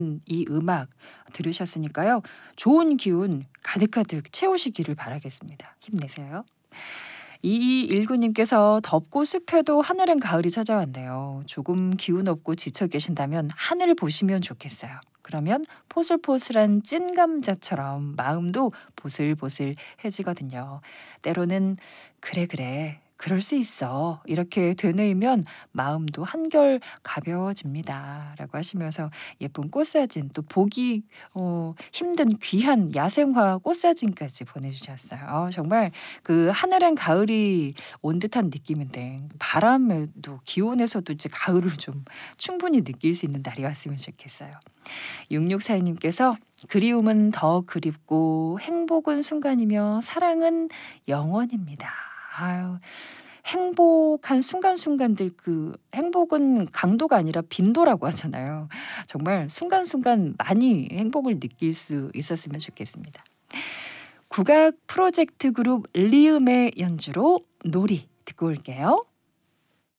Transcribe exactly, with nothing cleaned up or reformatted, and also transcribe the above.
이 음악 들으셨으니까요. 좋은 기운 가득가득 채우시기를 바라겠습니다. 힘내세요. 이이일구 님께서 덥고 습해도 하늘엔 가을이 찾아왔네요. 조금 기운 없고 지쳐 계신다면 하늘을 보시면 좋겠어요. 그러면 포슬포슬한 찐 감자처럼 마음도 보슬보슬해지거든요. 때로는 그래 그래 그럴 수 있어 이렇게 되뇌이면 마음도 한결 가벼워집니다. 라고 하시면서 예쁜 꽃사진 또 보기 어, 힘든 귀한 야생화 꽃사진까지 보내주셨어요. 어, 정말 그 하늘엔 가을이 온 듯한 느낌인데 바람에도 기온에서도 이제 가을을 좀 충분히 느낄 수 있는 날이 왔으면 좋겠어요. 육육사이 님께서 그리움은 더 그립고 행복은 순간이며 사랑은 영원입니다. 아유, 행복한 순간순간들 그 행복은 강도가 아니라 빈도라고 하잖아요. 정말 순간순간 많이 행복을 느낄 수 있었으면 좋겠습니다. 국악 프로젝트 그룹 리음의 연주로 놀이 듣고 올게요.